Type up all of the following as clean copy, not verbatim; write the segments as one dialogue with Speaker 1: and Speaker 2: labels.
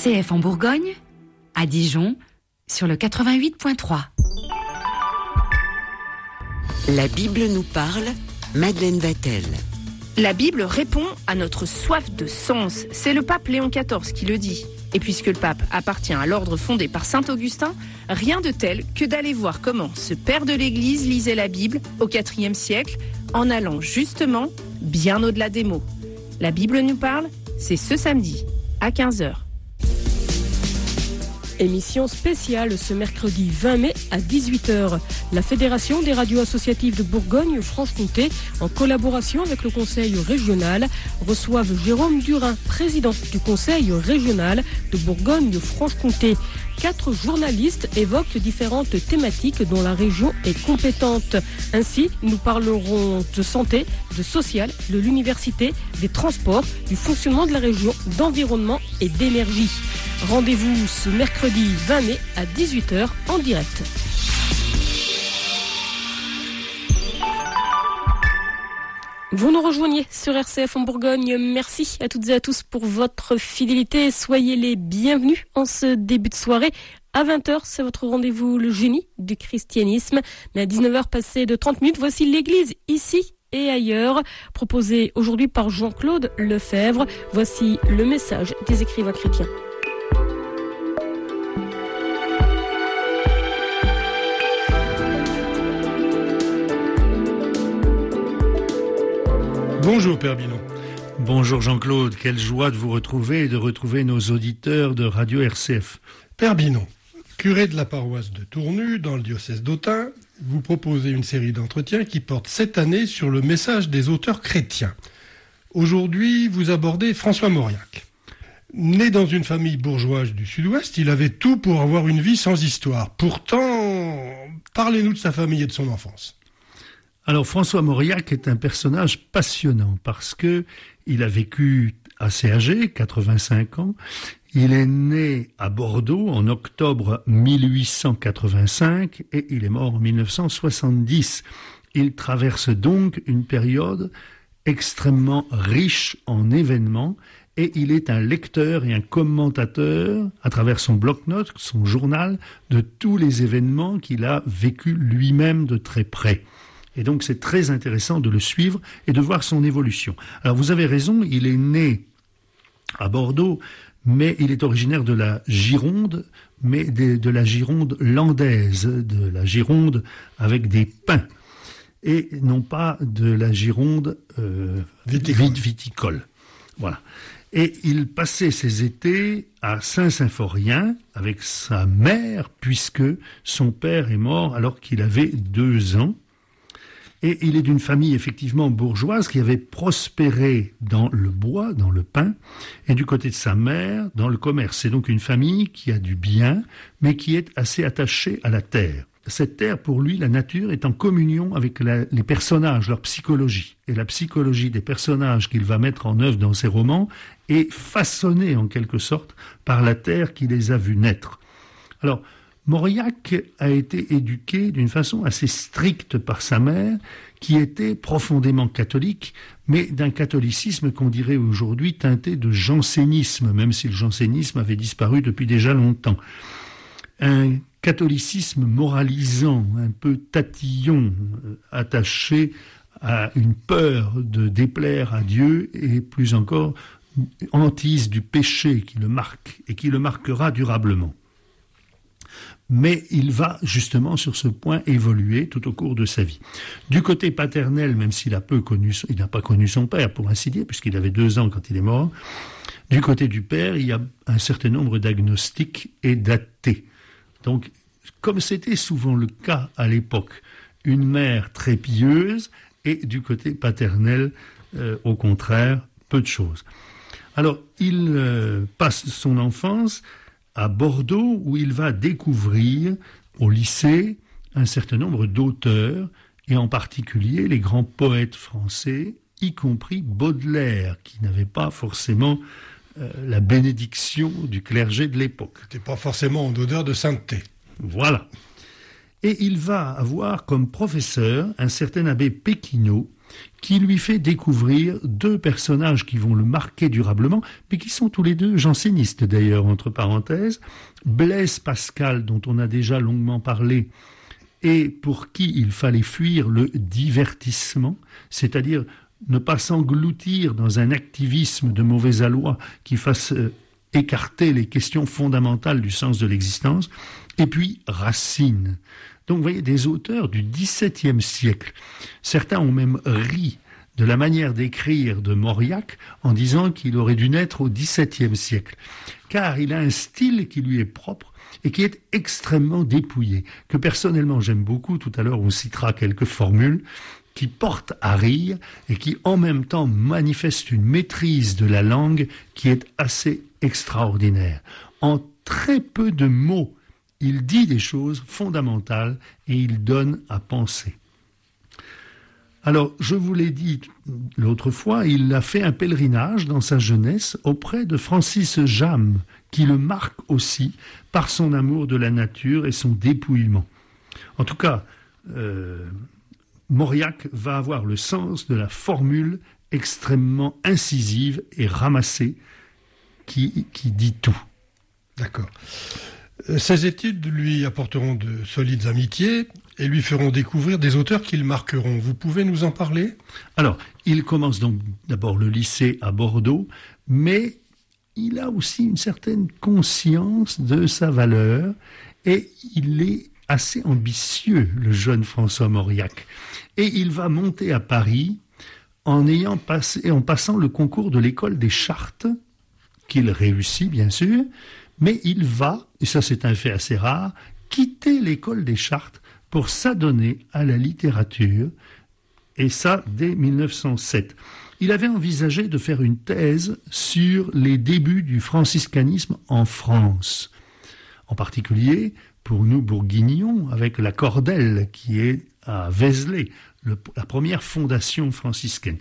Speaker 1: RCF en Bourgogne, à Dijon, sur le 88.3.
Speaker 2: La Bible nous parle, Madeleine Vatel.
Speaker 3: La Bible répond à notre soif de sens. C'est le pape Léon XIV qui le dit. Et puisque le pape appartient à l'ordre fondé par saint Augustin, rien de tel que d'aller voir comment ce père de l'Église lisait la Bible au IVe siècle, en allant justement bien au-delà des mots. La Bible nous parle, c'est ce samedi à 15h.
Speaker 4: Émission spéciale ce mercredi 20 mai à 18h. La Fédération des radios associatives de Bourgogne-Franche-Comté, en collaboration avec le Conseil régional, reçoivent Jérôme Durin, président du Conseil régional de Bourgogne-Franche-Comté. 4 journalistes évoquent différentes thématiques dont la région est compétente. Ainsi, nous parlerons de santé, de social, de l'université, des transports, du fonctionnement de la région, d'environnement et d'énergie. Rendez-vous ce mercredi 20 mai à 18h en direct. Vous nous rejoignez sur RCF en Bourgogne. Merci à toutes et à tous pour votre fidélité. Soyez les bienvenus en ce début de soirée. À 20h, c'est votre rendez-vous Le Génie du christianisme. Mais à 19h passé de 30 minutes, voici l'Église ici et ailleurs, proposé aujourd'hui par Jean-Claude Lefebvre. Voici le message des écrivains chrétiens.
Speaker 5: Bonjour Père Binon.
Speaker 6: Bonjour Jean-Claude, quelle joie de vous retrouver et de retrouver nos auditeurs de Radio RCF.
Speaker 5: Père Binon, curé de la paroisse de Tournu, dans le diocèse d'Autun, vous proposez une série d'entretiens qui porte cette année sur le message des auteurs chrétiens. Aujourd'hui, vous abordez François Mauriac. Né dans une famille bourgeoise du Sud-Ouest, il avait tout pour avoir une vie sans histoire. Pourtant, parlez-nous de sa famille et de son enfance.
Speaker 6: Alors François Mauriac est un personnage passionnant parce que il a vécu assez âgé, 85 ans. Il est né à Bordeaux en octobre 1885 et il est mort en 1970. Il traverse donc une période extrêmement riche en événements et il est un lecteur et un commentateur à travers son bloc-notes, son journal, de tous les événements qu'il a vécu lui-même de très près. Et donc c'est très intéressant de le suivre et de voir son évolution. Alors vous avez raison, il est né à Bordeaux, mais il est originaire de la Gironde, mais de la Gironde landaise, de la Gironde avec des pins, et non pas de la Gironde viticole. Voilà. Et il passait ses étés à Saint-Symphorien avec sa mère, puisque son père est mort alors qu'il avait 2 ans. Et il est d'une famille effectivement bourgeoise qui avait prospéré dans le bois, dans le pain, et du côté de sa mère, dans le commerce. C'est donc une famille qui a du bien, mais qui est assez attachée à la terre. Cette terre, pour lui, la nature, est en communion avec les personnages, leur psychologie. Et la psychologie des personnages qu'il va mettre en œuvre dans ses romans est façonnée en quelque sorte par la terre qui les a vus naître. Alors, Mauriac a été éduqué d'une façon assez stricte par sa mère, qui était profondément catholique, mais d'un catholicisme qu'on dirait aujourd'hui teinté de jansénisme, même si le jansénisme avait disparu depuis déjà longtemps. Un catholicisme moralisant, un peu tatillon, attaché à une peur de déplaire à Dieu et plus encore hantise du péché qui le marque et qui le marquera durablement. Mais il va justement sur ce point évoluer tout au cours de sa vie. Du côté paternel, même s'il n'a pas connu son père, pour ainsi dire, puisqu'il avait 2 ans quand il est mort, du côté du père, il y a un certain nombre d'agnostiques et d'athées. Donc, comme c'était souvent le cas à l'époque, une mère très pieuse et du côté paternel, au contraire, peu de choses. Alors, il passe son enfance à Bordeaux, où il va découvrir au lycée un certain nombre d'auteurs, et en particulier les grands poètes français, y compris Baudelaire, qui n'avait pas forcément la bénédiction du clergé de l'époque.
Speaker 5: C'était pas forcément en odeur de sainteté.
Speaker 6: Voilà. Et il va avoir comme professeur un certain abbé Péquineau, qui lui fait découvrir deux personnages qui vont le marquer durablement, mais qui sont tous les deux jansénistes d'ailleurs, entre parenthèses. Blaise Pascal, dont on a déjà longuement parlé, et pour qui il fallait fuir le divertissement, c'est-à-dire ne pas s'engloutir dans un activisme de mauvais aloi qui fasse écarter les questions fondamentales du sens de l'existence, et puis Racine. Donc vous voyez, des auteurs du XVIIe siècle. Certains ont même ri de la manière d'écrire de Mauriac en disant qu'il aurait dû naître au XVIIe siècle, car il a un style qui lui est propre et qui est extrêmement dépouillé, que personnellement j'aime beaucoup. Tout à l'heure on citera quelques formules qui portent à rire et qui en même temps manifestent une maîtrise de la langue qui est assez extraordinaire. En très peu de mots, il dit des choses fondamentales et il donne à penser. Alors, je vous l'ai dit l'autre fois, il a fait un pèlerinage dans sa jeunesse auprès de Francis Jammes, qui le marque aussi par son amour de la nature et son dépouillement. En tout cas, Mauriac va avoir le sens de la formule extrêmement incisive et ramassée qui dit tout.
Speaker 5: D'accord. Ces études lui apporteront de solides amitiés et lui feront découvrir des auteurs qui le marqueront. Vous pouvez nous en parler ?
Speaker 6: Alors, il commence donc d'abord le lycée à Bordeaux, mais il a aussi une certaine conscience de sa valeur et il est assez ambitieux, le jeune François Mauriac. Et il va monter à Paris en passant le concours de l'école des Chartes, qu'il réussit bien sûr, mais il va, et ça c'est un fait assez rare, quitter l'école des Chartes pour s'adonner à la littérature, et ça dès 1907. Il avait envisagé de faire une thèse sur les débuts du franciscanisme en France, en particulier pour nous bourguignons, avec la Cordelle qui est à Vézelay, la première fondation franciscaine.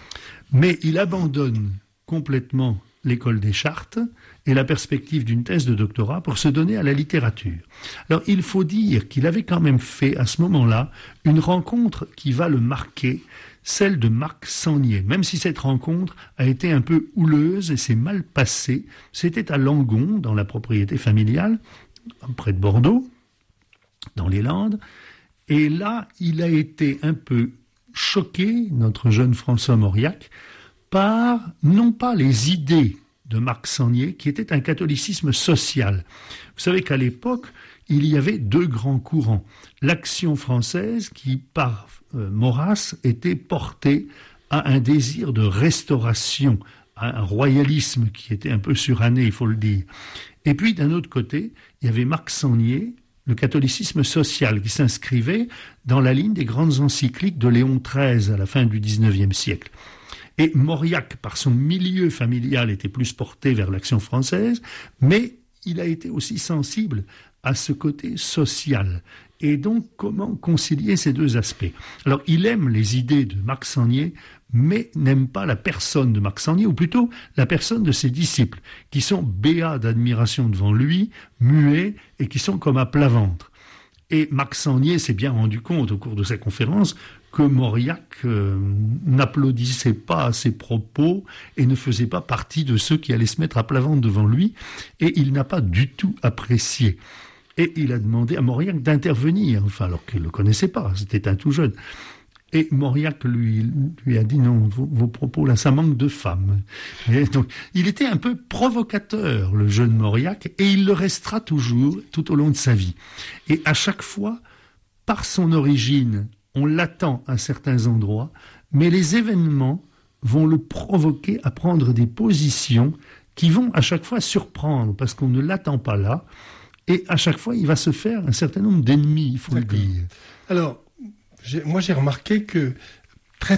Speaker 6: Mais il abandonne complètement l'école des Chartes et la perspective d'une thèse de doctorat pour se donner à la littérature. Alors il faut dire qu'il avait quand même fait à ce moment-là une rencontre qui va le marquer, celle de Marc Sangnier, même si cette rencontre a été un peu houleuse et s'est mal passée. C'était à Langon, dans la propriété familiale, près de Bordeaux, dans les Landes, et là il a été un peu choqué, notre jeune François Mauriac, par, non pas les idées de Marc Sangnier, qui était un catholicisme social. Vous savez qu'à l'époque, il y avait deux grands courants. L'Action française, qui, par Maurras, était portée à un désir de restauration, à un royalisme qui était un peu suranné, il faut le dire. Et puis, d'un autre côté, il y avait Marc Sangnier, le catholicisme social, qui s'inscrivait dans la ligne des grandes encycliques de Léon XIII à la fin du XIXe siècle. Et Mauriac, par son milieu familial, était plus porté vers l'Action française, mais il a été aussi sensible à ce côté social. Et donc, comment concilier ces deux aspects ? Alors, il aime les idées de Marc Sangnier, mais n'aime pas la personne de Marc Sangnier, ou plutôt la personne de ses disciples, qui sont béats d'admiration devant lui, muets, et qui sont comme à plat ventre. Et Marc Sangnier s'est bien rendu compte au cours de sa conférence que Mauriac n'applaudissait pas à ses propos et ne faisait pas partie de ceux qui allaient se mettre à plat ventre devant lui, et il n'a pas du tout apprécié. Et il a demandé à Mauriac d'intervenir, enfin alors qu'il ne le connaissait pas, c'était un tout jeune. Et Mauriac lui a dit non, vos propos là, ça manque de femmes. Et donc, il était un peu provocateur, le jeune Mauriac, et il le restera toujours tout au long de sa vie. Et à chaque fois, par son origine, on l'attend à certains endroits, mais les événements vont le provoquer à prendre des positions qui vont à chaque fois surprendre, parce qu'on ne l'attend pas là, et à chaque fois, il va se faire un certain nombre d'ennemis, il faut le dire.
Speaker 5: Alors, moi j'ai remarqué que très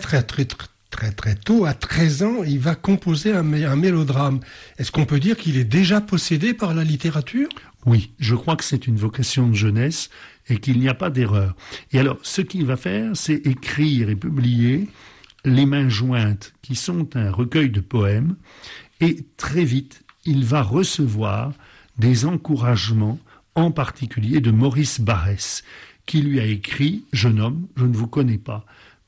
Speaker 5: tôt, à 13 ans, il va composer un mélodrame. Est-ce qu'on peut dire qu'il est déjà possédé par la littérature ?
Speaker 6: Oui, je crois que c'est une vocation de jeunesse et qu'il n'y a pas d'erreur. Et alors, ce qu'il va faire, c'est écrire et publier Les Mains Jointes, qui sont un recueil de poèmes, et très vite, il va recevoir des encouragements, en particulier de Maurice Barrès, qui lui a écrit « Jeune homme, je ne vous connais pas,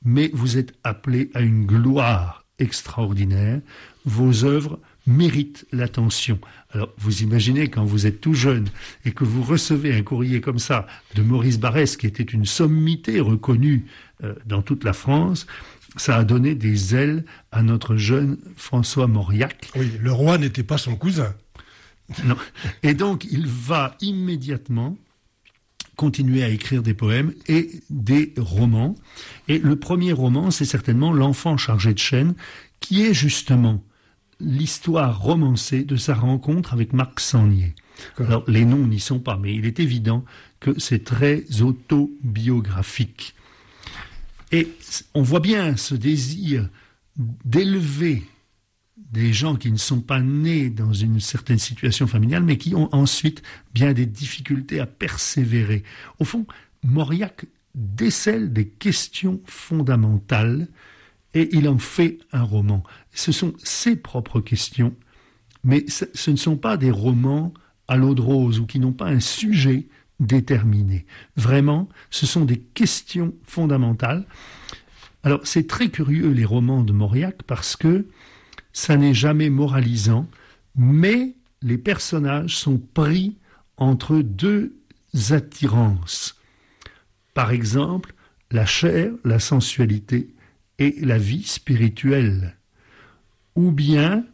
Speaker 6: mais vous êtes appelé à une gloire extraordinaire. Vos œuvres méritent l'attention. Alors, vous imaginez, quand vous êtes tout jeune et que vous recevez un courrier comme ça de Maurice Barrès, qui était une sommité reconnue dans toute la France, ça a donné des ailes à notre jeune François Mauriac.
Speaker 5: Oui, le roi n'était pas son cousin.
Speaker 6: Non. Et donc, il va immédiatement continuer à écrire des poèmes et des romans. Et le premier roman, c'est certainement L'enfant chargé de chêne, qui est justement l'histoire romancée de sa rencontre avec Marc Sangnier. Alors, les noms n'y sont pas, mais il est évident que c'est très autobiographique. Et on voit bien ce désir d'élever des gens qui ne sont pas nés dans une certaine situation familiale, mais qui ont ensuite bien des difficultés à persévérer. Au fond, Mauriac décèle des questions fondamentales et il en fait un roman. Ce sont ses propres questions, mais ce ne sont pas des romans à l'eau de rose ou qui n'ont pas un sujet déterminé. Vraiment, ce sont des questions fondamentales. Alors, c'est très curieux, les romans de Mauriac, parce que ça n'est jamais moralisant, mais les personnages sont pris entre deux attirances. Par exemple, la chair, la sensualité et la vie spirituelle. Ou bien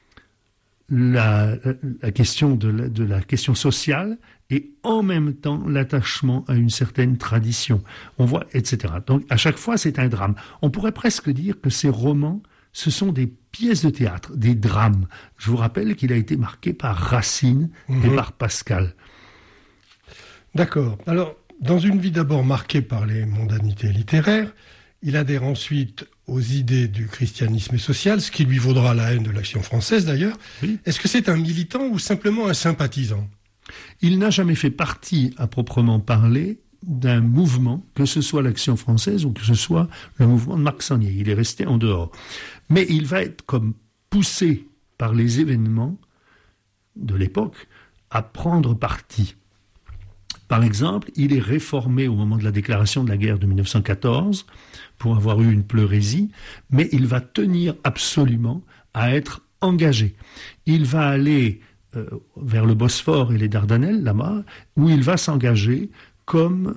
Speaker 6: la question de la question sociale et en même temps l'attachement à une certaine tradition. On voit, etc. Donc à chaque fois, c'est un drame. On pourrait presque dire que ces romans, ce sont des pièces de théâtre, des drames. Je vous rappelle qu'il a été marqué par Racine et par Pascal.
Speaker 5: D'accord. Alors, dans une vie d'abord marquée par les mondanités littéraires, il adhère ensuite aux idées du christianisme social, ce qui lui vaudra la haine de l'Action française d'ailleurs. Oui. Est-ce que c'est un militant ou simplement un sympathisant ?
Speaker 6: Il n'a jamais fait partie, à proprement parler, d'un mouvement, que ce soit l'Action française ou que ce soit le mouvement de Marc Sangnier. Il est resté en dehors. Mais il va être comme poussé par les événements de l'époque à prendre parti. Par exemple, il est réformé au moment de la déclaration de la guerre de 1914 pour avoir eu une pleurésie, mais il va tenir absolument à être engagé. Il va aller vers le Bosphore et les Dardanelles, là-bas, où il va s'engager comme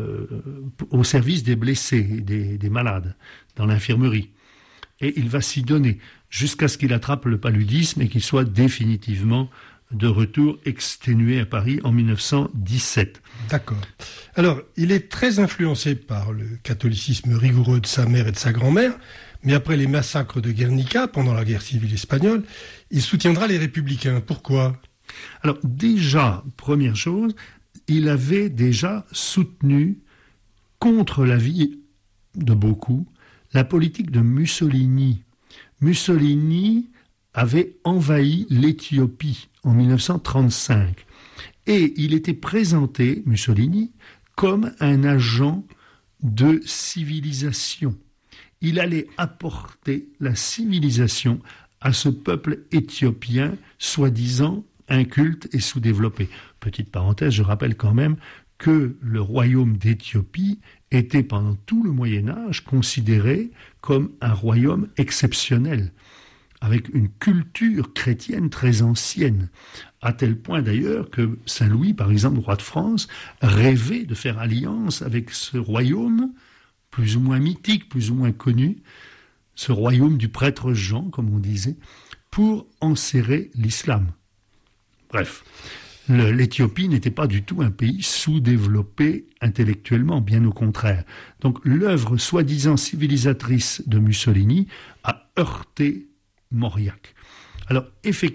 Speaker 6: au service des blessés, des malades, dans l'infirmerie. Et il va s'y donner jusqu'à ce qu'il attrape le paludisme et qu'il soit définitivement de retour exténué à Paris en 1917.
Speaker 5: D'accord. Alors, il est très influencé par le catholicisme rigoureux de sa mère et de sa grand-mère, mais après les massacres de Guernica, pendant la guerre civile espagnole, il soutiendra les républicains. Pourquoi ?
Speaker 6: Alors déjà, première chose, il avait déjà soutenu, contre l'avis de beaucoup, la politique de Mussolini. Mussolini avait envahi l'Éthiopie en 1935. Et il était présenté, Mussolini, comme un agent de civilisation. Il allait apporter la civilisation à ce peuple éthiopien, soi-disant inculte et sous-développé. Petite parenthèse, je rappelle quand même que le royaume d'Éthiopie était pendant tout le Moyen-Âge considéré comme un royaume exceptionnel, avec une culture chrétienne très ancienne, à tel point d'ailleurs que Saint-Louis, par exemple, roi de France, rêvait de faire alliance avec ce royaume, plus ou moins mythique, plus ou moins connu, ce royaume du prêtre Jean, comme on disait, pour enserrer l'islam. Bref, l'Éthiopie n'était pas du tout un pays sous-développé intellectuellement, bien au contraire. Donc l'œuvre soi-disant civilisatrice de Mussolini a heurté Mauriac. Alors effectivement,